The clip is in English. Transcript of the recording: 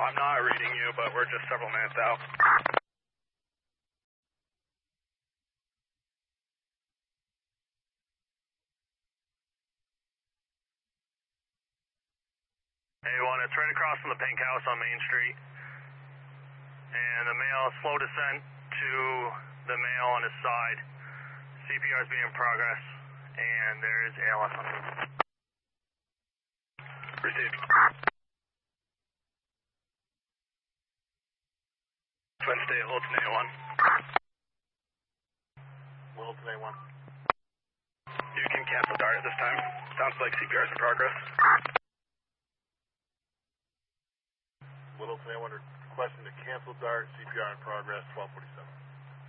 I'm not reading you, but we're just several minutes out. A1, it's right across from the pink house on Main Street. And the male, slow descent to the male on his side. CPR is being in progress, and there is ALS on him. Received. Twin State, Littleton A1. Littleton A1. You can cancel DART at this time. Sounds like CPR is in progress. Littleton A1 requesting to cancel DART, CPR in progress, 1247.